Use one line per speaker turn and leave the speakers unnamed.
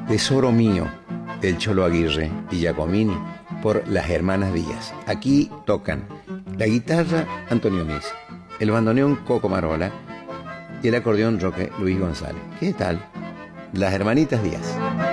Tesoro mío, del Cholo Aguirre y Giacomini, por las hermanas Díaz. Aquí tocan la guitarra Antonio Mis, el bandoneón Coco Marola y el acordeón Roque Luis González. ¿Qué tal? Las hermanitas Díaz.